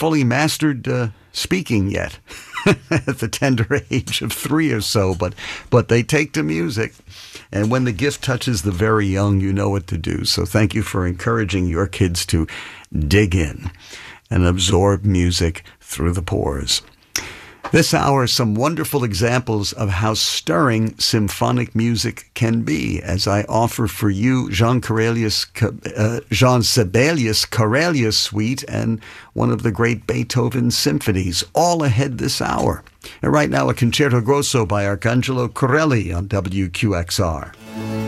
fully mastered speaking yet at the tender age of 3 or so, but they take to music. And when the gift touches the very young, you know what to do. So thank you for encouraging your kids to dig in and absorb music through the pores. This hour, some wonderful examples of how stirring symphonic music can be, as I offer for you Jean Sibelius Karelia Suite and one of the great Beethoven symphonies, all ahead this hour. And right now, a Concerto Grosso by Arcangelo Corelli on WQXR.